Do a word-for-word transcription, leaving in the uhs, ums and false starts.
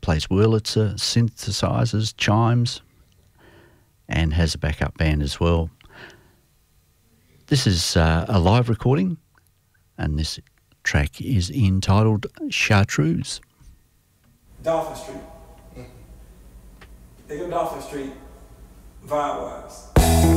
plays Wurlitzer, synthesizers, chimes, and has a backup band as well. This is uh, a live recording, and this track is entitled Chartreuse. Dolphin Street. They go Dolphin Street, vibe-wise.